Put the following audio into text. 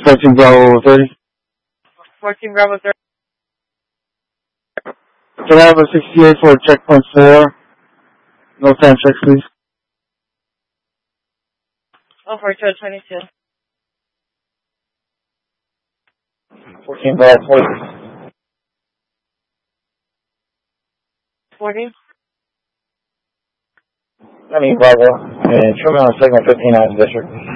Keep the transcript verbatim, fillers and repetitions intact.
fourteen Bravo thirty. fourteen Bravo thirty. Can I have a sixty-eight for checkpoint four? No time check, please. Oh, for twelve twenty-two. fourteen Bravo forty. forty. I mean, Bravo. And Truman on segment fifteen out of the district.